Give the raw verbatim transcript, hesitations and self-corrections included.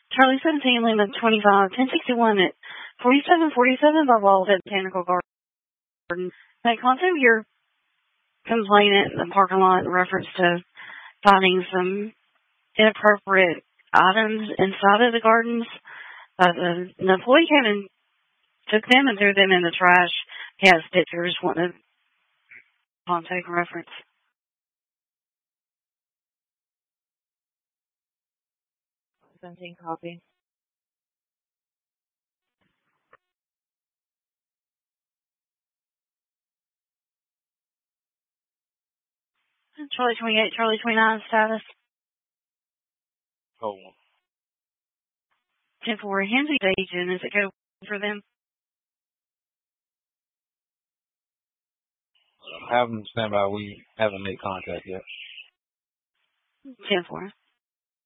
Charlie seventeen, Lima twenty-five, ten sixty-one at forty-seven forty-seven by Walls at Botanical Garden. That contact your complainant in the parking lot in reference to finding some inappropriate items inside of the gardens. Uh, the, the employee came and took them and threw them in the trash. He has pictures. Want to contact reference? seventeen copy. Charlie twenty-eight, Charlie twenty-nine status. Hold on. ten four, Hensley agent. Is it go for them? Have them stand by. We haven't made contact yet. ten four.